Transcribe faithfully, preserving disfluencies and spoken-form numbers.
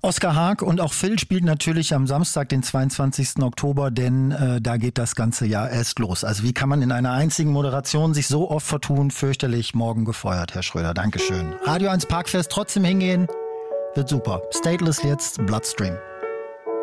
Oskar Haag und auch Phil spielt natürlich am Samstag, den zweiundzwanzigsten Oktober, denn äh, da geht das ganze Jahr erst los. Also wie kann man in einer einzigen Moderation sich so oft vertun? Fürchterlich, morgen gefeuert, Herr Schröder. Dankeschön. Radio eins Parkfest, trotzdem hingehen, wird super. Stateless jetzt, Bloodstream.